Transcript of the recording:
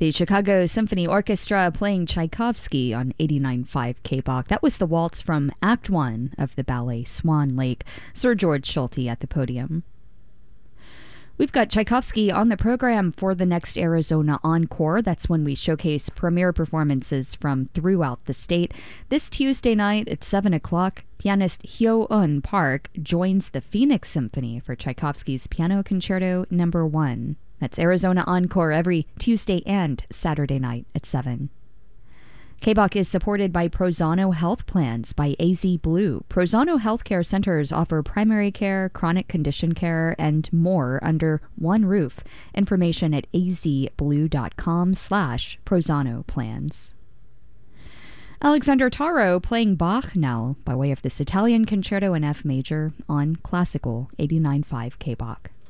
The Chicago Symphony Orchestra playing Tchaikovsky on 89.5 KBOK. That was the waltz from Act 1 of the ballet Swan Lake. Sir George Schulte at the podium. We've got Tchaikovsky on the program for the next Arizona Encore. That's when we showcase premiere performances from throughout the state. This Tuesday night at 7 o'clock, pianist Hyo-eun Park joins the Phoenix Symphony for Tchaikovsky's Piano Concerto No. 1. That's Arizona Encore every Tuesday and Saturday night at 7. KBOK is supported by Prozano Health Plans by AZ Blue. Prozano Healthcare Centers offer primary care, chronic condition care, and more under one roof. Information at azblue.com/Prozano plans. Alexander Taro playing Bach now by way of this Italian Concerto in F major on Classical 89.5 KBOK.